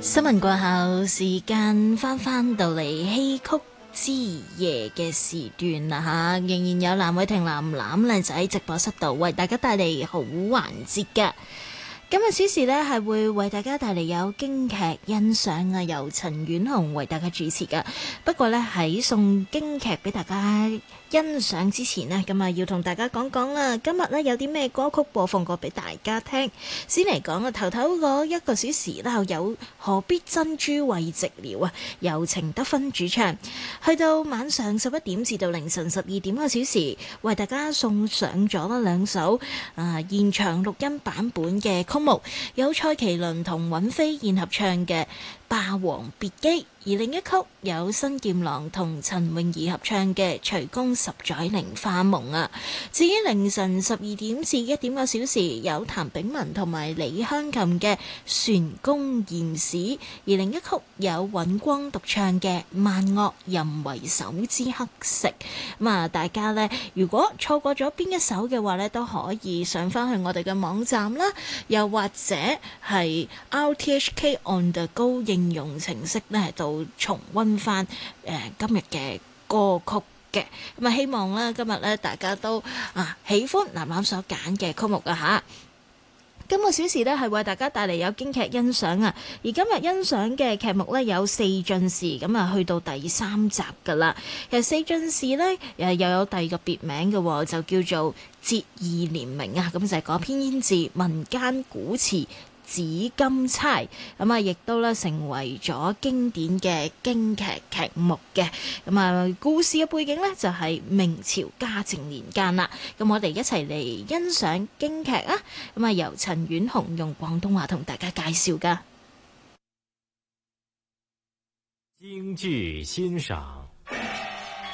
新聞過後，時間翻到嚟戲曲之夜嘅時段啦吓，仍然有藍偉霆藍靚仔喺直播室度為大家帶嚟好環節嘅。今日小時呢係會為大家帶嚟有京劇欣賞啊，由陳婉紅為大家主持嘅。不過呢，喺送京劇俾大家欣賞之前呢，咁啊要同大家講講啦。今日呢有啲咩歌曲播放過俾大家聽？先嚟講啊，頭嗰一個小時呢有何必珍珠為寂寥啊，由程德芬主唱，去到晚上11點至到凌晨12點個小時，為大家送上咗兩首現場錄音版本嘅曲目，有蔡麒麟同尹飛燕合唱嘅《霸王別姬》，而另一曲有新劍郎同陳詠儀合唱嘅《隨宮十載菱花夢》啊。至於凌晨12點至1點個小時，有譚炳文同埋李香琴嘅《璇宮驗史》，而另一曲有尹光獨唱嘅《萬惡淫為首之黑食》。咁啊，大家呢，如果錯過咗邊一首嘅話呢，都可以上翻去我哋嘅網站啦，又或者係 RTHK On The Go 應用程式呢，度重溫翻今日嘅歌曲嘅。咁啊，希望咧今日咧大家都喜歡藍藍所揀嘅曲目啊吓。今個小時呢係為大家帶嚟有京劇欣賞啊，而今日欣賞嘅劇目呢，有四進士，咁啊去到第3集噶啦。其實四進士呢，又有第二個別名嘅，就叫做節義廉明啊，咁就係改編自民間古詞紫金釵，咁啊亦都咧成為咗經典嘅京劇劇目嘅。咁啊故事嘅背景呢，就係明朝嘉靖年間啦。咁我哋一齊嚟欣賞京劇啊！咁啊由陳婉紅用廣東話同大家介紹噶。 京劇欣賞